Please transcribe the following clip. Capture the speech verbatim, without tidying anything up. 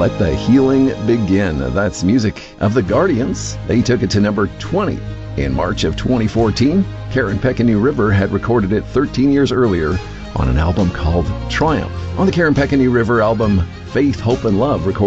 Let the Healing Begin. That's music of the Guardians. They took it to number twenty in March of twenty fourteen. Karen Peck and New River had recorded it thirteen years earlier on an album called Triumph. On the Karen Peck and New River album, Faith, Hope, and Love, recorded